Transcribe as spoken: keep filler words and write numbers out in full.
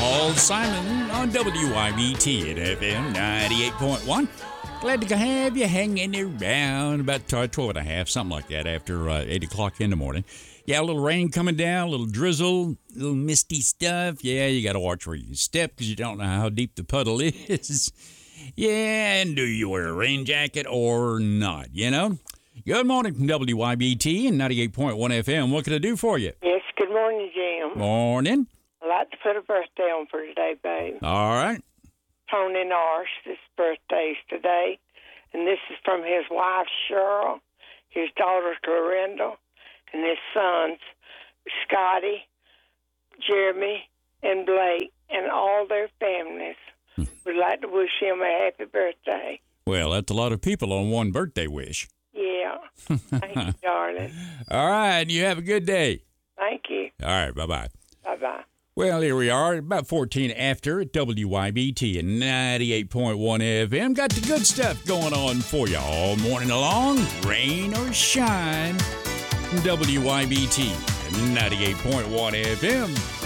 Paul Simon on W I B T at F M ninety-eight point one. Glad to have you hanging around about twelve and a half, something like that, after uh, eight o'clock in the morning. Yeah, a little rain coming down, a little drizzle, a little misty stuff. Yeah, you got to watch where you step because you don't know how deep the puddle is. Yeah, and do you wear a rain jacket or not, you know? Good morning from W I B T and ninety-eight point one F M. What can I do for you? Yes, good morning, Jim. Morning. I'd like to put a birthday on for today, babe. All right. Tony Narsh, his birthday's today. And this is from his wife, Cheryl, his daughter, Clarinda, and his sons, Scotty, Jeremy, and Blake, and all their families. We'd like to wish him a happy birthday. Well, that's a lot of people on one birthday wish. Yeah. Thank you, darling. All right. You have a good day. Thank you. All right. Bye-bye. Bye-bye. Well, here we are, about fourteen after at W I B T and ninety-eight point one F M. Got the good stuff going on for you all morning long, rain or shine. W I B T and ninety-eight point one F M.